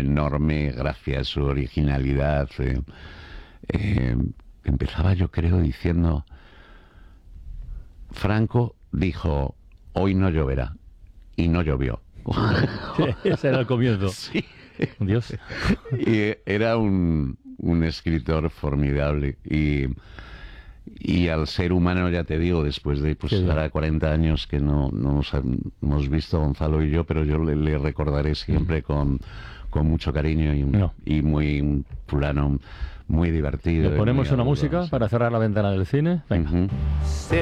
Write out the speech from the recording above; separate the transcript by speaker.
Speaker 1: enorme gracia a su originalidad. Empezaba, yo creo, diciendo: Franco dijo, hoy no lloverá, y no llovió.
Speaker 2: Sí, ese era el comienzo.
Speaker 1: Sí.
Speaker 2: Dios.
Speaker 1: Y era un escritor formidable. Y al ser humano, ya te digo, después de pues ahora 40 años que no nos hemos visto, Gonzalo y yo, pero yo le recordaré siempre con mucho cariño y muy fulano, muy divertido.
Speaker 2: ¿Le ponemos una música para cerrar la ventana del cine? Venga.